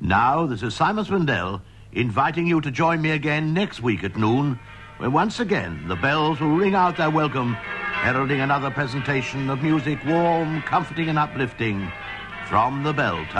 Now, this is Simon Swindell inviting you to join me again next week at noon, when once again the bells will ring out their welcome, heralding another presentation of music warm, comforting and uplifting from the Bell Tower.